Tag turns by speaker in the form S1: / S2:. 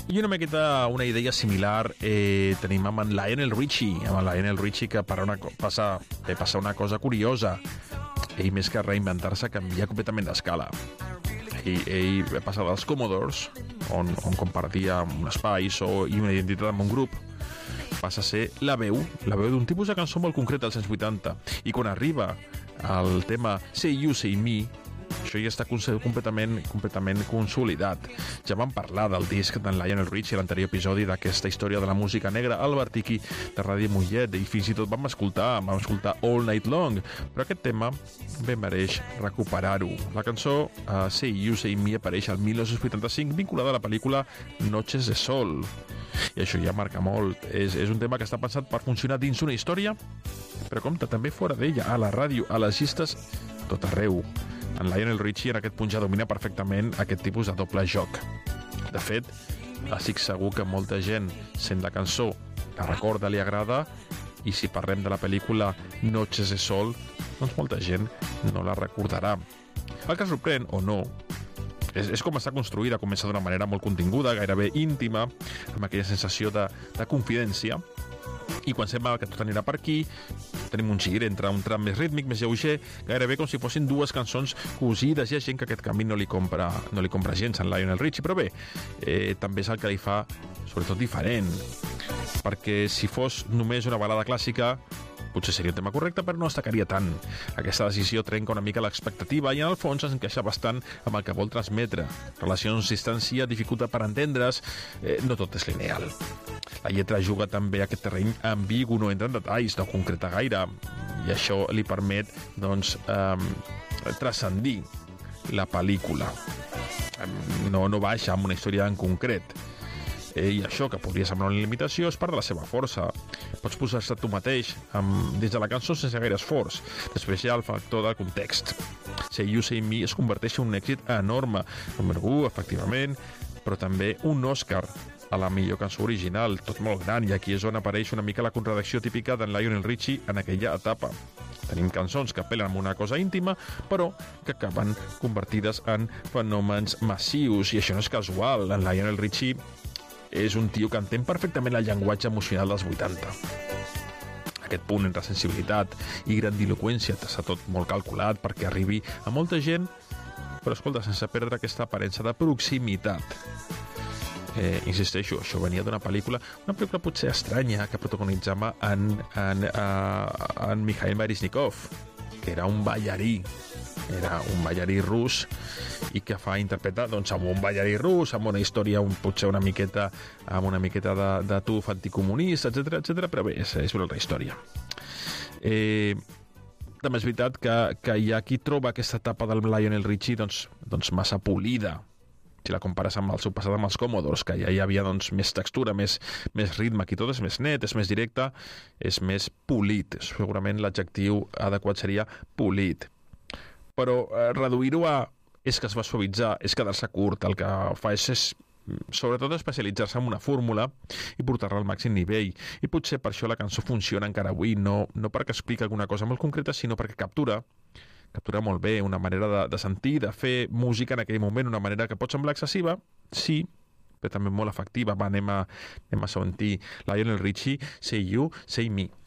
S1: I una miqueta una idea similar tenim amb en Lionel Richie, que passa una cosa curiosa. Ell, més que reinventar-se, canvia completament d'escala. Ell va passar dels Commodores, on compartia un espai i una identitat amb un grup, passa a ser la veu d'un tipus de cançó molt concret dels anys 80. I quan arriba el tema Say You, Say Me, això ja està completament consolidat. Ja vam parlar del disc d'en Lionel Richie a l'anterior episodi d'aquesta història de la música negra al Vertiqui de Ràdio Mollet, i fins i tot vam escoltar All Night Long, però aquest tema bé mereix recuperar-ho. La cançó Say You, Say Me apareix al 1985 vinculada a la pel·lícula Noches de Sol, i això ja marca molt. És un tema que està pensat per funcionar dins una història, però compta també fora d'ella, a la ràdio, a les llistes, tot arreu. En Lionel Richie en aquest punt ja domina perfectament aquest tipus de doble joc. De fet, estic segur que molta gent sent la cançó, la recorda, li agrada, i si parlem de la pel·lícula Noches de Sol, doncs molta gent no la recordarà. El que sorprèn, o no, és com està construïda. Comença d'una manera molt continguda, gairebé íntima, amb aquella sensació de confidència, i quan sembla que tot anirà per aquí, tenim un gir entre un tram més rítmic, més lleuger, gairebé com si fossin dues cançons cosides. Hi ha gent que aquest canvi no li compra gens en Lionel Richie, però bé, també és el que li fa sobretot diferent, perquè si fos només una balada clàssica potser seria un tema correcte, però no destacaria tant. Aquesta decisió trenca una mica l'expectativa i en el fons es encaixa bastant amb el que vol transmetre. Relacions, distància, dificultat per entendre's, no tot és lineal. La lletra juga també a aquest terreny ambigu, no entra en detalls, no concreta gaire, i això li permet, doncs, transcendir la pel·lícula. No baixa amb una història en concret. I això, que podria semblar una limitació, és part de la seva força. Pots posar-se tu mateix dins de la cançó sense gaire esforç. Després hi ha el factor del context. Say You, Say Me es converteix en un èxit enorme, número 1, efectivament, però també un Òscar a la millor cançó original, tot molt gran, i aquí és on apareix una mica la contradicció típica d'en Lionel Richie en aquella etapa. Tenim cançons que apel·len a una cosa íntima, però que acaben convertides en fenòmens massius, i això no és casual. En Lionel Richie és un tio que entén perfectament el llenguatge emocional dels 80. Aquest punt entre sensibilitat i grandiloqüència està tot molt calculat perquè arribi a molta gent, però escolta, sense perdre aquesta aparença de proximitat. Insisteixo, això venia d'una pel·lícula potser estranya, que protagonitzava en Mikhail Baryshnikov, que era un ballarí rus, i que fa interpretar, doncs, amb un ballarí rus, amb una història potser una miqueta de tuf anticomunista, etc, però bé, és una altra història. També és veritat que hi ha qui troba aquesta etapa del Lionel Richie doncs massa polida, si la compares amb el seu passat amb els Commodores, que ja hi havia doncs més textura, més ritme, aquí tot és més net, és més directe, és més polit. Segurament l'adjectiu adequat seria polit. Però reduir-ho a és que es va suavitzar, és quedar-se curt, el que fa és sobretot especialitzar-se en una fórmula i portar-la al màxim nivell, i potser per això la cançó funciona encara avui, no perquè explica alguna cosa molt concreta, sinó perquè captura molt bé una manera de sentir, de fer música en aquell moment, una manera que pot semblar excessiva, sí, però també molt efectiva. Anem a sentir Lionel Richie, Say You, Say Me.